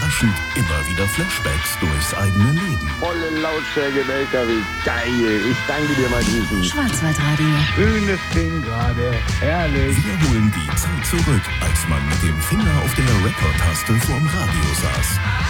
überraschend immer wieder Flashbacks durchs eigene Leben. Volle Lautstärke im LKW. Geil. Ich danke dir, mein Riesen. Schwarzwaldradio. Schönes Ding gerade. Herrlich. Wir holen die Zeit zurück, als man mit dem Finger auf der Rekordtaste vorm Radio saß.